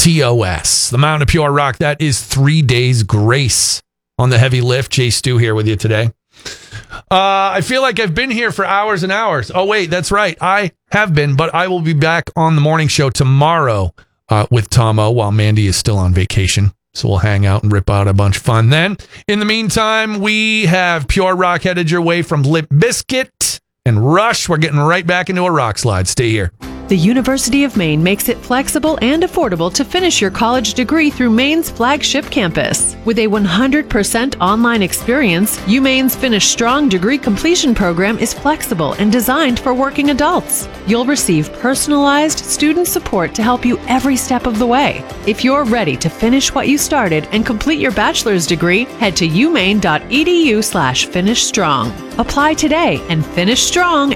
TOS, the Mountain of Pure Rock. That is 3 days grace on the heavy lift. Jay Stu here with you today. I feel like I've been here for hours and hours. Oh, wait, that's right. I have been, but I will be back on the morning show tomorrow with Tomo while Mandy is still on vacation. So we'll hang out and rip out a bunch of fun then. In the meantime, we have Pure Rock headed your way from Limp Bizkit and Rush. We're getting right back into a rock slide. Stay here. The University of Maine makes it flexible and affordable to finish your college degree through Maine's flagship campus. With a 100% online experience, UMaine's Finish Strong degree completion program is flexible and designed for working adults. You'll receive personalized student support to help you every step of the way. If you're ready to finish what you started and complete your bachelor's degree, head to umaine.edu/finishstrong. Apply today and finish strong